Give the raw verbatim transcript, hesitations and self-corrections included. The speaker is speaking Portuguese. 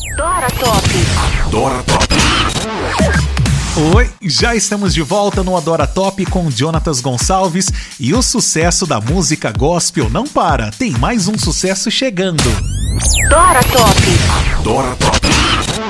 Dora Top. Dora Top. Oi, já estamos de volta no Adora Top com Jonatas Gonçalves e o sucesso da música gospel não para, tem mais um sucesso chegando. Dora Top. Dora Top.